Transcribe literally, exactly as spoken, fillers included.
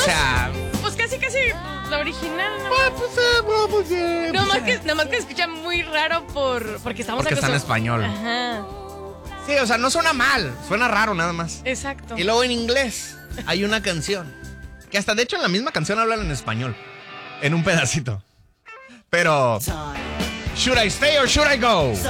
sea... Pues casi, casi la original, ¿no? Ah, pues, eh, bueno, pues, eh, No más pues, que, nomás que escucha muy raro por, porque estamos Porque está en acostum- español. Ajá, Sí, o sea, no suena mal, suena raro nada más. exacto. Y luego en inglés hay una canción que hasta de hecho en la misma canción hablan en español, en un pedacito. Pero, should I stay or should I go?